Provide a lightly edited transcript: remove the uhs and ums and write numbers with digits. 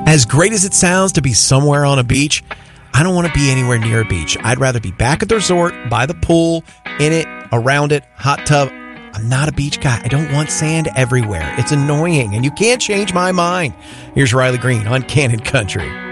As great as it sounds to be somewhere on a beach, I don't want to be anywhere near a beach. I'd rather be back at the resort, by the pool, in it, around it, hot tub. I'm not a beach guy. I don't want sand everywhere. It's annoying, and you can't change my mind. Here's Riley Green on Cannon Country.